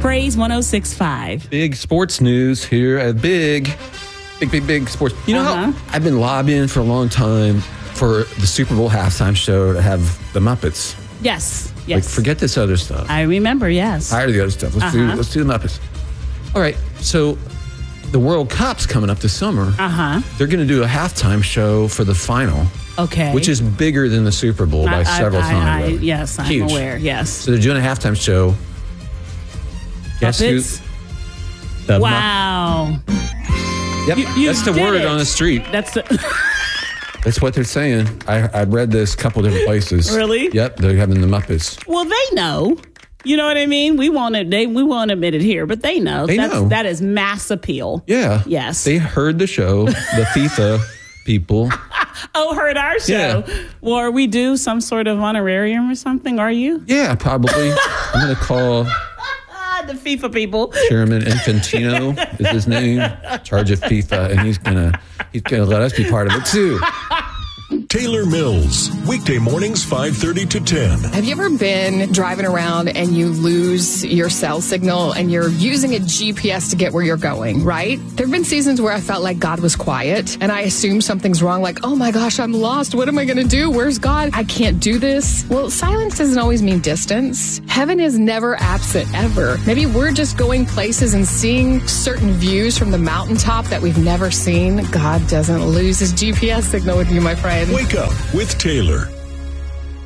Praise 106.5. Big sports news here at Big sports. You know how I've been lobbying for a long time for the Super Bowl halftime show to have the Muppets. Yes. Like, forget this other stuff. I remember, yes. Tired of the other stuff. Let's do the Muppets. All right. So the World Cup's coming up this summer. They're going to do a halftime show for the final. Okay. Which is bigger than the Super Bowl by several times. Yes, I'm Huge. aware. Yes. So they're doing a halftime show. Guess Muppets? who? Wow. Yep. That's the word on the street. That's what they're saying. I read this a couple different places. Really? Yep. They're having the Muppets. Well, they know. You know what I mean? We won't admit it here, but they know. They know. That is mass appeal. Yeah. Yes. They heard the show, the FIFA people. Oh, heard our show. Yeah. Well, are we due some sort of honorarium or something? Are you? Yeah, probably. I'm going to call the FIFA people. Chairman Infantino is his name, charge of FIFA, and he's gonna let us be part of it too. Taylor Mills, weekday mornings 5:30 to 10. Have you ever been driving around and you lose your cell signal and you're using a GPS to get where you're going, right? There have been seasons where I felt like God was quiet and I assumed something's wrong, like, oh my gosh, I'm lost. What am I going to do? Where's God? I can't do this. Well, silence doesn't always mean distance. Heaven is never absent, ever. Maybe we're just going places and seeing certain views from the mountaintop that we've never seen. God doesn't lose his GPS signal with you, my friend. Wake up with Taylor.